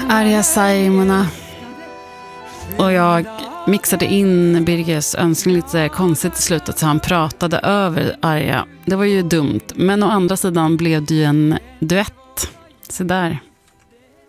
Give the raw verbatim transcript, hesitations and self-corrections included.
Arja Saijonmaa. Och jag mixade in Birgers önskning lite konstigt i slutet så han pratade över Arja. Det var ju dumt, men å andra sidan blev det ju en duett. Så där.